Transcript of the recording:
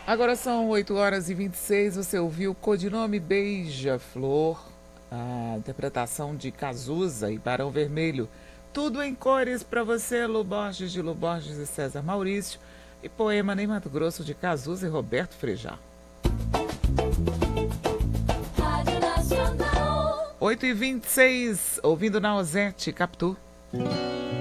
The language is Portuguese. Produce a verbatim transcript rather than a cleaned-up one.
Agora são oito horas e vinte e seis. Você ouviu Codinome Beija-Flor, a interpretação de Cazuza e Barão Vermelho. Tudo em cores para você, Lu Borges de Lu Borges e César Maurício. E poema Nem Mato Grosso de Cazuza e Roberto Frejá. oito e vinte e seis, ouvindo Nausete, Capitu.